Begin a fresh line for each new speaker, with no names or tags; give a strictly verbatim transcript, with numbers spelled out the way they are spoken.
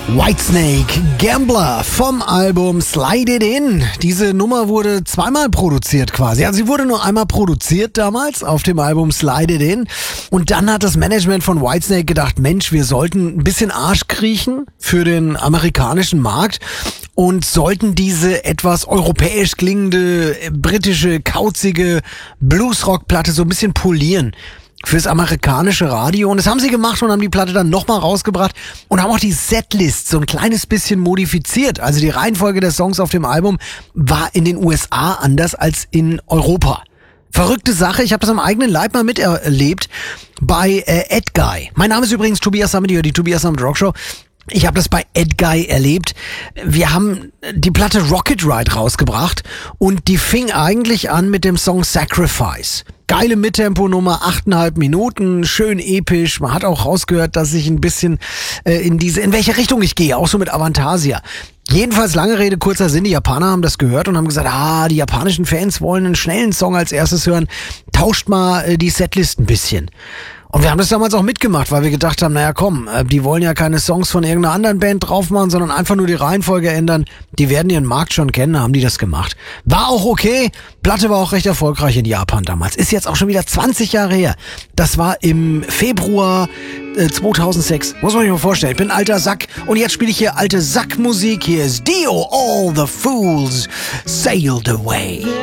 Whitesnake, Gambler vom Album Slide It In. Diese Nummer wurde zweimal produziert quasi. Also sie wurde nur einmal produziert damals auf dem Album Slide It In. Und dann hat das Management von Whitesnake gedacht, Mensch, wir sollten ein bisschen Arsch kriechen für den amerikanischen Markt und sollten diese etwas europäisch klingende, britische, kauzige Bluesrock-Platte so ein bisschen polieren fürs amerikanische Radio. Und das haben sie gemacht und haben die Platte dann nochmal rausgebracht und haben auch die Setlist so ein kleines bisschen modifiziert. Also die Reihenfolge der Songs auf dem Album war in den U S A anders als in Europa. Verrückte Sache, ich habe das am eigenen Leib mal miterlebt bei äh, Ed Guy. Mein Name ist übrigens Tobias Sammet, die Tobias Sammet Rockshow. Ich habe das bei Ed Guy erlebt. Wir haben die Platte Rocket Ride rausgebracht und die fing eigentlich an mit dem Song Sacrifice. Geile Mittempo-Nummer, achteinhalb Minuten, schön episch. Man hat auch rausgehört, dass ich ein bisschen äh, in diese, in welche Richtung ich gehe, auch so mit Avantasia. Jedenfalls, lange Rede, kurzer Sinn, die Japaner haben das gehört und haben gesagt, ah, die japanischen Fans wollen einen schnellen Song als erstes hören. Tauscht mal äh, die Setlist ein bisschen. Und wir haben das damals auch mitgemacht, weil wir gedacht haben, naja komm, die wollen ja keine Songs von irgendeiner anderen Band drauf machen, sondern einfach nur die Reihenfolge ändern. Die werden ihren Markt schon kennen, haben die das gemacht. War auch okay, Platte war auch recht erfolgreich in Japan damals. Ist jetzt auch schon wieder zwanzig Jahre her. Das war im Februar äh, zweitausendsechs. Muss man sich mal vorstellen, ich bin ein alter Sack und jetzt spiele ich hier alte Sackmusik. Hier ist Dio, All the Fools Sailed Away.